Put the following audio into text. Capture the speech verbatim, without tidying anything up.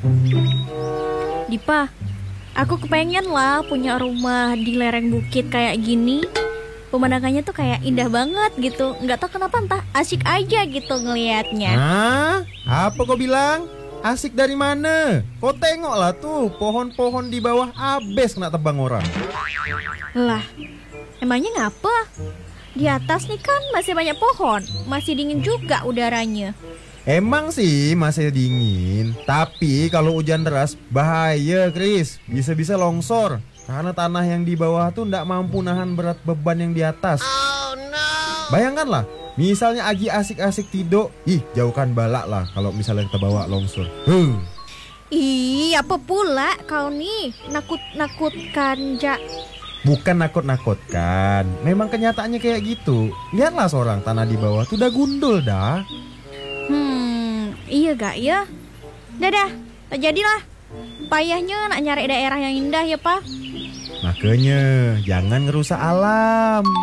Dipa, aku kepengen lah punya rumah di lereng bukit kayak gini. Pemandangannya tuh kayak indah banget gitu. Nggak tahu kenapa, entah asik aja gitu ngelihatnya. Hah? Apa kau bilang? Asik dari mana? Kau tengoklah tuh, pohon-pohon di bawah abis kena tebang orang. Lah, emangnya ngapa? Di atas nih kan masih banyak pohon, masih dingin juga udaranya. Emang sih masih dingin, tapi kalau hujan deras bahaya, Kris. Bisa-bisa longsor karena tanah yang di bawah tuh ndak mampu nahan berat beban yang di atas. Oh no. Bayangkanlah, misalnya Agi asik-asik tidur, ih jauhkan balak lah kalau misalnya kita bawa longsor. Huh. Ih, apa pula kau nih nakut-nakutkan, Jak. Bukan nakut-nakutkan, memang kenyataannya kayak gitu. Lihatlah seorang tanah di bawah tuh udah gundul dah. Hmm, iya gak ya? Dadah, tak jadilah. Payahnya nak nyari daerah yang indah ya, Pak. Makanya jangan ngerusak alam.